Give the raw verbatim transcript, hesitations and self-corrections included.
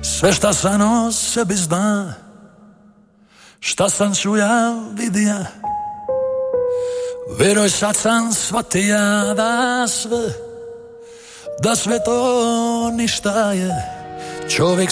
Sve šta sam o sebi zna, šta sam čuja, vidija, veruj sad sam shvatija da sve, da sve to ništa je. Čovjek